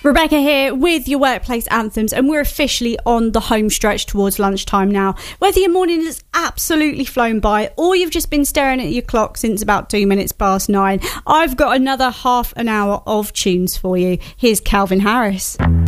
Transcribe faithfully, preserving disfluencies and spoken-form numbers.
Rebecca here with your workplace anthems, and we're officially on the home stretch towards lunchtime now. Whether your morning has absolutely flown by or you've just been staring at your clock since about two minutes past nine, I've got another half an hour of tunes for you. Here's Calvin Harris.